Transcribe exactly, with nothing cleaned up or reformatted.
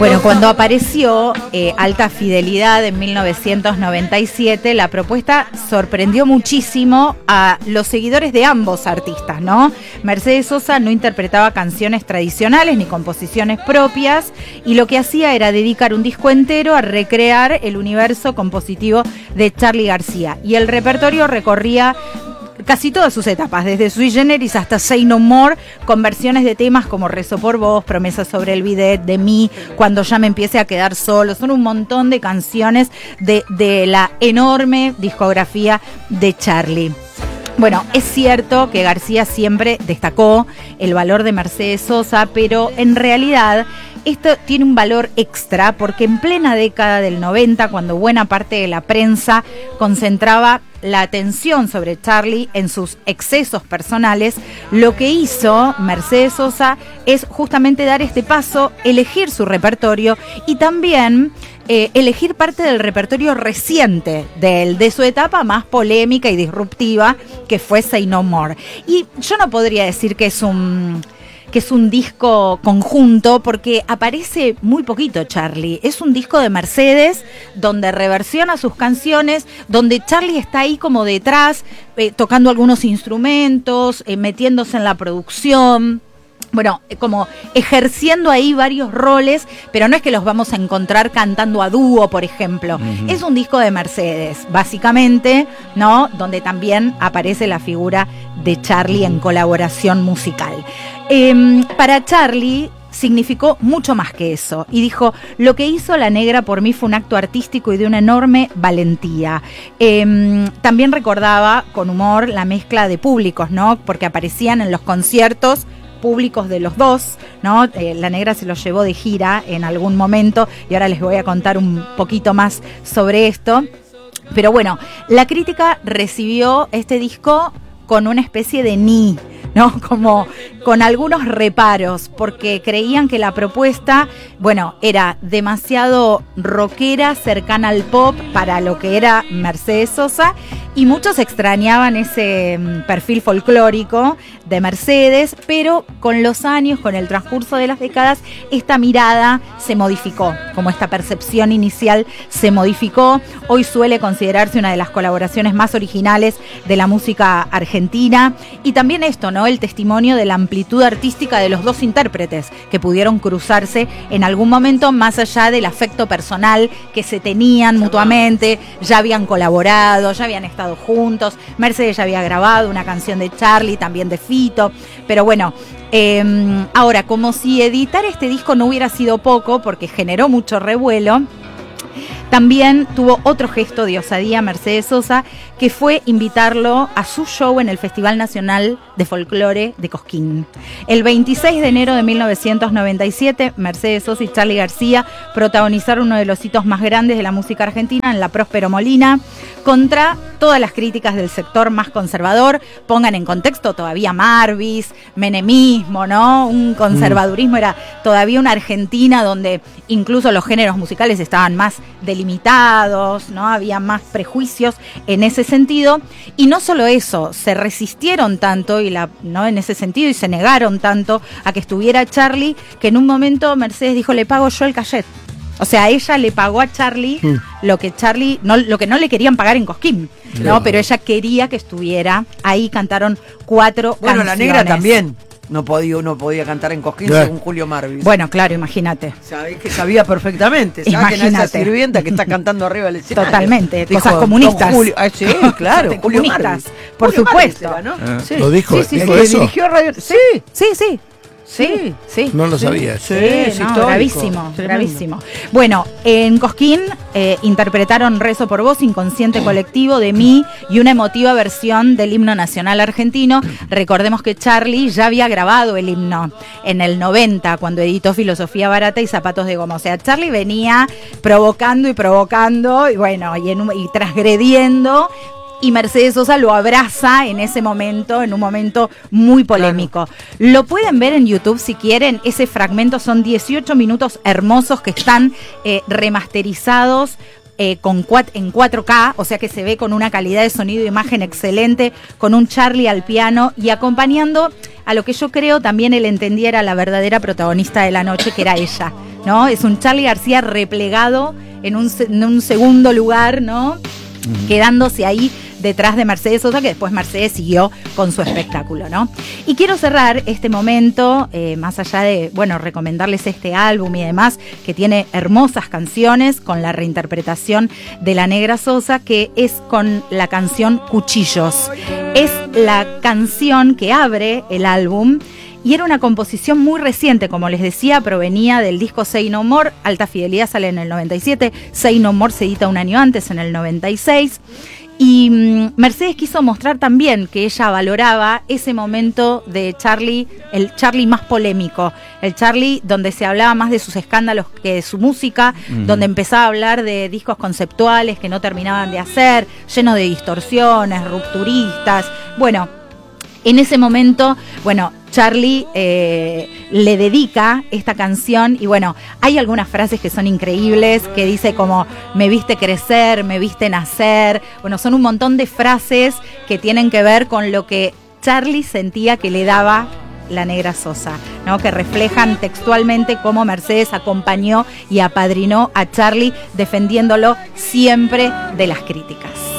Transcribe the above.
Bueno, cuando apareció eh, Alta Fidelidad en mil novecientos noventa y siete, la propuesta sorprendió muchísimo a los seguidores de ambos artistas, ¿no? Mercedes Sosa no interpretaba canciones tradicionales ni composiciones propias, y lo que hacía era dedicar un disco entero a recrear el universo compositivo de Charly García. Y el repertorio recorría casi todas sus etapas, desde Sui Generis hasta Say No More, con versiones de temas como Rezo por Vos, Promesa sobre el bidet, De mí, Cuando ya me empiece a quedar solo. Son un montón de canciones de, de la enorme discografía de Charly. Bueno, es cierto que García siempre destacó el valor de Mercedes Sosa, pero en realidad esto tiene un valor extra porque en plena década del noventa, cuando buena parte de la prensa concentraba la atención sobre Charly en sus excesos personales, lo que hizo Mercedes Sosa es justamente dar este paso, elegir su repertorio y también eh, elegir parte del repertorio reciente de él, de su etapa más polémica y disruptiva, que fue Say No More. Y yo no podría decir que es un... que es un disco conjunto, porque aparece muy poquito Charly. Es un disco de Mercedes, donde reversiona sus canciones, donde Charly está ahí como detrás, eh, tocando algunos instrumentos, eh, metiéndose en la producción. Bueno, como ejerciendo ahí varios roles, pero no es que los vamos a encontrar cantando a dúo, por ejemplo. Uh-huh. Es un disco de Mercedes, básicamente, ¿no? Donde también aparece la figura de Charly en colaboración musical. Eh, para Charly significó mucho más que eso, y dijo: lo que hizo La Negra por mí fue un acto artístico y de una enorme valentía. Eh, también recordaba con humor la mezcla de públicos, ¿no? Porque aparecían en los conciertos públicos de los dos, ¿no? Eh, La Negra se los llevó de gira en algún momento y ahora les voy a contar un poquito más sobre esto. Pero bueno, la crítica recibió este disco con una especie de ni, ¿no? Como con algunos reparos, porque creían que la propuesta, bueno, era demasiado rockera, cercana al pop para lo que era Mercedes Sosa, y muchos extrañaban ese perfil folclórico de Mercedes, pero con los años, con el transcurso de las décadas, esta mirada se modificó, como esta percepción inicial se modificó. Hoy suele considerarse una de las colaboraciones más originales de la música argentina, y también esto, ¿no? El testimonio de la amplitud artística de los dos intérpretes que pudieron cruzarse en algún momento, más allá del afecto personal que se tenían mutuamente. Ya habían colaborado, ya habían estado juntos. Mercedes ya había grabado una canción de Charly, también de Fito, pero bueno, eh, ahora, como si editar este disco no hubiera sido poco, porque generó mucho revuelo, también tuvo otro gesto de osadía Mercedes Sosa, que fue invitarlo a su show en el Festival Nacional de Folclore de Cosquín. El veintiséis de enero de mil novecientos noventa y siete, Mercedes Sosa y Charly García protagonizaron uno de los hitos más grandes de la música argentina en la Próspero Molina, contra todas las críticas del sector más conservador. Pongan en contexto todavía Marvis, menemismo, ¿no? Un conservadurismo, era todavía una Argentina donde incluso los géneros musicales estaban más delimitados, ¿no? Había más prejuicios en ese sentido, y no solo eso, se resistieron tanto y la, ¿no? en ese sentido, y se negaron tanto a que estuviera Charly, que en un momento Mercedes dijo: le pago yo el cachet. O sea, ella le pagó a Charly mm. lo que Charly no, lo que no le querían pagar en Cosquín, ¿no? No. Pero ella quería que estuviera ahí. Cantaron cuatro bueno, canciones. La Negra también no podía, no podía cantar en Cosquín, yeah. según Julio Marvis. Bueno, claro, imagínate. Sabés que sabía perfectamente. Sabés que esa sirvienta que está cantando arriba del escenario. Totalmente, dijo, cosas comunistas. Julio, ah, sí, claro, Julio Marvis. Por Julio supuesto. Marvis era, ¿no? Ah, sí. ¿Lo dijo? Sí, sí, ¿Dijo sí. eso? Dirigió Radio... Sí, sí, sí. Sí, sí. No lo sí, sabía. Sí, sí, no, histórico, gravísimo, tremendo. gravísimo. Bueno, en Cosquín eh, interpretaron Rezo por Vos, Inconsciente Colectivo, De mí, y una emotiva versión del himno nacional argentino. Recordemos que Charly ya había grabado el himno en el noventa, cuando editó Filosofía Barata y Zapatos de Goma. O sea, Charly venía provocando y provocando, y bueno, y, en un, y transgrediendo. Y Mercedes Sosa lo abraza en ese momento, en un momento muy polémico. Claro. Lo pueden ver en YouTube si quieren. Ese fragmento son dieciocho minutos hermosos que están eh, remasterizados eh, con cuat- en cuatro K, o sea que se ve con una calidad de sonido e imagen excelente, con un Charly al piano y acompañando a lo que yo creo también él entendiera la verdadera protagonista de la noche, que era ella, ¿no? Es un Charly García replegado en un, en un segundo lugar, ¿no? Uh-huh. Quedándose ahí detrás de Mercedes Sosa, que después Mercedes siguió con su espectáculo, ¿no? Y quiero cerrar este momento, eh, más allá de, bueno, recomendarles este álbum y demás, que tiene hermosas canciones, con la reinterpretación de La Negra Sosa, que es con la canción Cuchillos. Es la canción que abre el álbum, y era una composición muy reciente, como les decía, provenía del disco Say No More. Alta Fidelidad sale en el noventa y siete, Say No More se edita un año antes, en el noventa y seis. Y um, Mercedes quiso mostrar también que ella valoraba ese momento de Charly, el Charly más polémico, el Charly donde se hablaba más de sus escándalos que de su música, uh-huh. donde empezaba a hablar de discos conceptuales que no terminaban de hacer, llenos de distorsiones, rupturistas. Bueno, en ese momento, bueno, Charly eh, le dedica esta canción y bueno, hay algunas frases que son increíbles, que dice como me viste crecer, me viste nacer. Bueno, son un montón de frases que tienen que ver con lo que Charly sentía que le daba La Negra Sosa, ¿no? Que reflejan textualmente cómo Mercedes acompañó y apadrinó a Charly, defendiéndolo siempre de las críticas.